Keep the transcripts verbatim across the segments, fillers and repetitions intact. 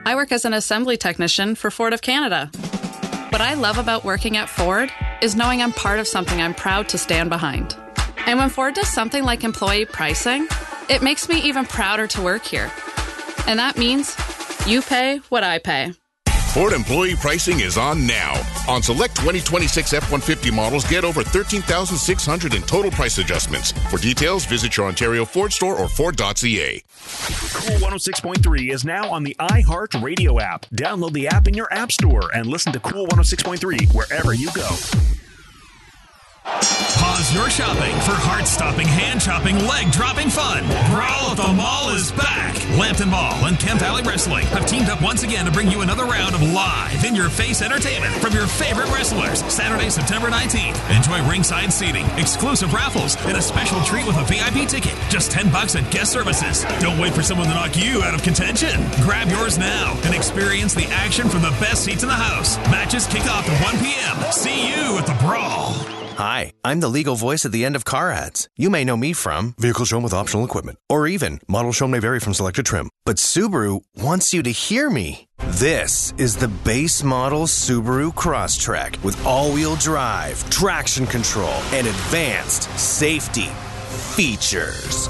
I work as an assembly technician for Ford of Canada. What I love about working at Ford is knowing I'm part of something I'm proud to stand behind. And when Ford does something like employee pricing, it makes me even prouder to work here. And that means you pay what I pay. Ford employee pricing is on now. On select twenty twenty-six F one fifty models, get over thirteen thousand six hundred dollars in total price adjustments. For details, visit your Ontario Ford store or Ford dot C A. Cool one oh six point three is now on the iHeart Radio app. Download the app in your app store and listen to Cool one oh six point three wherever you go. Pause your shopping for heart-stopping, hand-chopping, leg-dropping fun. Brawl at the Mall is back. Lambton Mall and Kent Valley Wrestling have teamed up once again to bring you another round of live, in-your-face entertainment from your favorite wrestlers. Saturday, September nineteenth. Enjoy ringside seating, exclusive raffles, and a special treat with a V I P ticket. Just ten bucks at guest services. Don't wait for someone to knock you out of contention. Grab yours now and experience the action from the best seats in the house. Matches kick off at one p.m. See you at the Brawl. Hi, I'm the legal voice at the end of car ads. You may know me from vehicle shown with optional equipment, or even model shown may vary from selected trim. But Subaru wants you to hear me. This is the base model Subaru Crosstrek with all-wheel drive, traction control, and advanced safety features.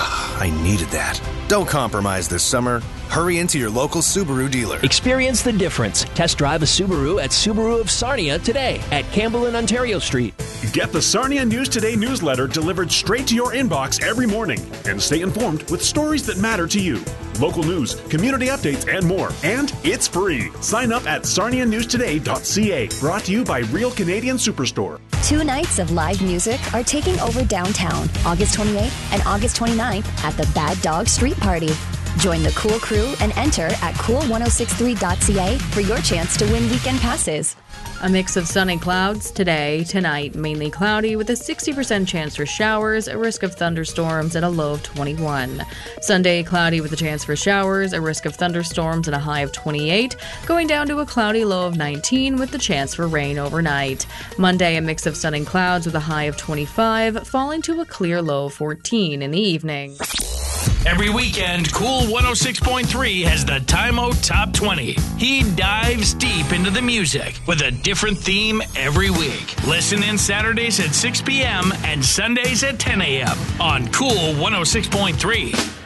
I needed that. Don't compromise this summer. Hurry into your local Subaru dealer. Experience the difference. Test drive a Subaru at Subaru of Sarnia today at Campbell and Ontario Street. Get the Sarnia News Today newsletter delivered straight to your inbox every morning and stay informed with stories that matter to you. Local news, community updates, and more. And it's free. Sign up at sarnia news today dot c a. Brought to you by Real Canadian Superstore. Two nights of live music are taking over downtown, August twenty-eighth and August twenty-ninth at the Bad Dog Street Party. Join the Cool Crew and enter at cool ten sixty-three dot c a for your chance to win weekend passes. A mix of sun and clouds today, tonight mainly cloudy with a sixty percent chance for showers, a risk of thunderstorms, and a low of twenty-one. Sunday, cloudy with a chance for showers, a risk of thunderstorms, and a high of twenty-eight, going down to a cloudy low of nineteen with the chance for rain overnight. Monday, a mix of sun and clouds with a high of twenty-five, falling to a clear low of fourteen in the evening. Every weekend, Cool one oh six point three has the Time-O Top twenty. He dives deep into the music with a different theme every week. Listen in Saturdays at six p.m. and Sundays at ten a.m. on Cool one oh six point three.